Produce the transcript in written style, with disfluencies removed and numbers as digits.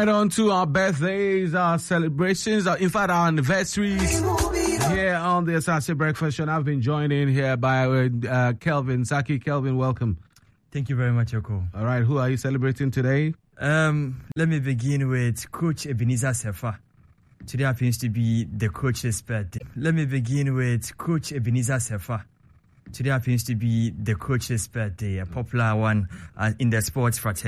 right, on to our birthdays, our celebrations, in fact, our anniversaries here on the Asase Breakfast Show. I've been joined in here by Kelvin Saki. Kelvin, welcome. Thank you very much, Yoko. All right, who are you celebrating today? Let me begin with Coach Ebenezer Sefa. Today happens to be the coach's birthday. Let me begin with Coach Ebenezer Sefa. Today happens to be the coach's birthday, a popular one in the sports fraternity.